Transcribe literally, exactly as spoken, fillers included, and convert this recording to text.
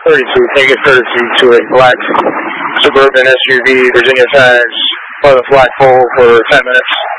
thirty-two, take it courtesy to a black suburban S U V, Virginia tags, by the flagpole for ten minutes.